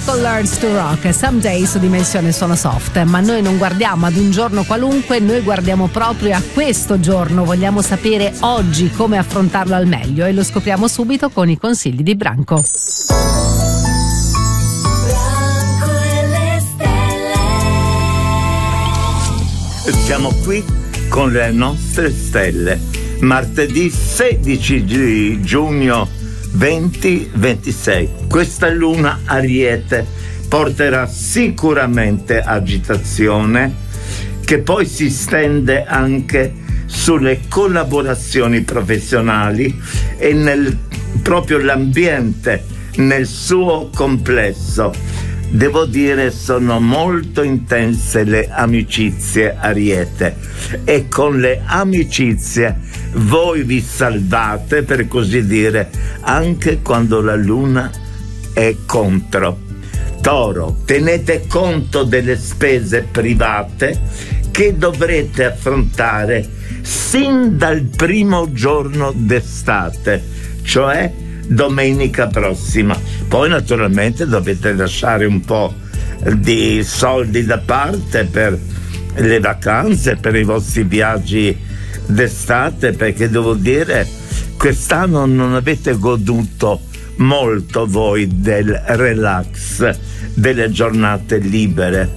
Michael Learns to Rock. Some days su Dimensione Sono Soft, ma noi non guardiamo ad un giorno qualunque, noi guardiamo proprio a questo giorno. Vogliamo sapere oggi come affrontarlo al meglio e lo scopriamo subito con i consigli di Branco. Siamo qui con le nostre stelle. Martedì 16 giugno 2026. Questa luna Ariete porterà sicuramente agitazione, che poi si stende anche sulle collaborazioni professionali e proprio l'ambiente nel suo complesso. Devo dire, sono molto intense le amicizie Ariete, e con le amicizie voi vi salvate, per così dire, anche quando la luna è contro. Toro, tenete conto delle spese private che dovrete affrontare sin dal primo giorno d'estate, cioè domenica prossima. Poi naturalmente dovete lasciare un po' di soldi da parte per le vacanze, per i vostri viaggi d'estate, perché devo dire, quest'anno non avete goduto molto voi del relax, delle giornate libere.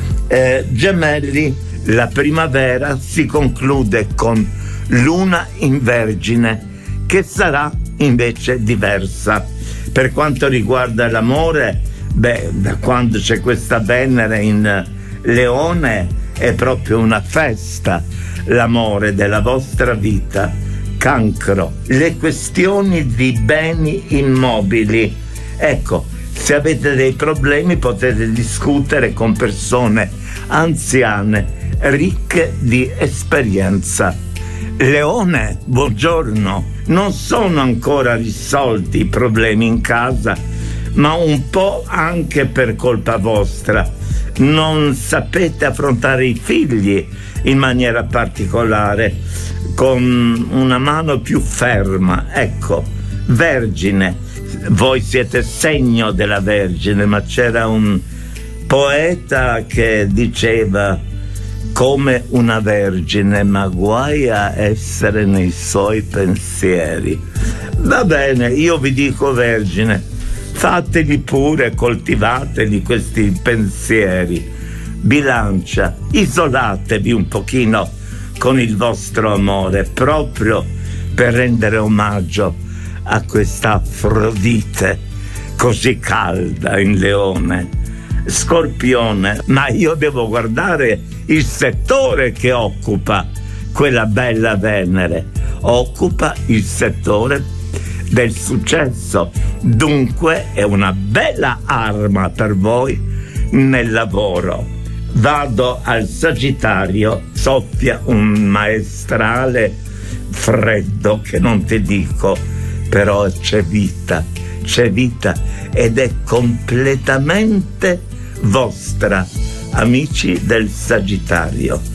Gemelli, la primavera si conclude con luna in Vergine, che sarà invece diversa. Per quanto riguarda l'amore, da quando c'è questa Venere in Leone è proprio una festa, l'amore della vostra vita. Cancro, le questioni di beni immobili. Ecco, se avete dei problemi potete discutere con persone anziane, ricche di esperienza. Leone, buongiorno. Non sono ancora risolti i problemi in casa, ma un po' anche per colpa vostra. Non sapete affrontare i figli in maniera particolare, con una mano più ferma. Ecco, Vergine, voi siete segno della Vergine, ma c'era un poeta che diceva: come una vergine, ma guai a essere nei suoi pensieri. Va bene, io vi dico Vergine, fateli pure, coltivateli questi pensieri. Bilancia, isolatevi un pochino con il vostro amore, proprio per rendere omaggio a questa Afrodite così calda in Leone. Scorpione, ma io devo guardare il settore che occupa quella bella Venere. Occupa il settore del successo, dunque è una bella arma per voi nel lavoro. Vado al Sagittario, soffia un maestrale freddo che non ti dico, però c'è vita ed è completamente vostra, amici del Sagittario.